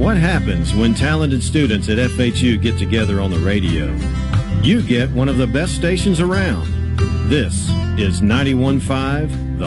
What happens when talented students at FHU get together on the radio? You get one of the best stations around. This is 91.5